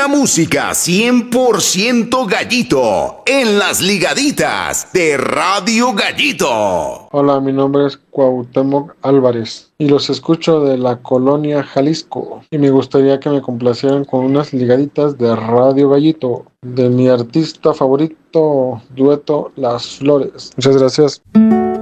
Pura música 100% Gallito en las ligaditas de Radio Gallito. Hola, mi nombre es Cuauhtémoc Álvarez y los escucho de la colonia Jalisco. Y me gustaría que me complacieran con unas ligaditas de Radio Gallito de mi artista favorito, dueto Las Flores. Muchas gracias.